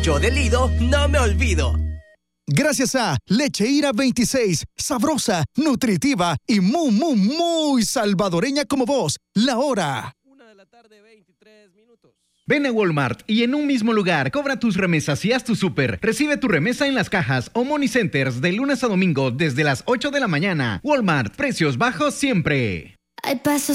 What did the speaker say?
Yo del Lido no me olvido. Gracias a Leche Ira 26, sabrosa, nutritiva y muy salvadoreña como vos. La hora. 1:23 Ven a Walmart y en un mismo lugar cobra tus remesas y haz tu súper. Recibe tu remesa en las cajas o money centers de lunes a domingo desde las 8 de la mañana. Walmart, precios bajos siempre. Hay pasos